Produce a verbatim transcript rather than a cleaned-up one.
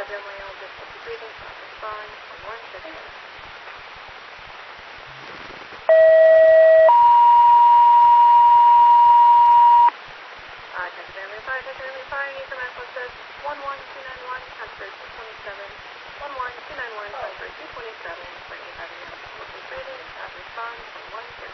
Roger, Mail, difficulty breathing, stop respond, one one fifty. Uh, Texas Family Fire, Texas Family Fire, need command says one one two nine one, transfer two twenty-seven, one one two nine one, transfer two twenty-seven, for eight five again, difficulty breathing, stop respond, one one fifty.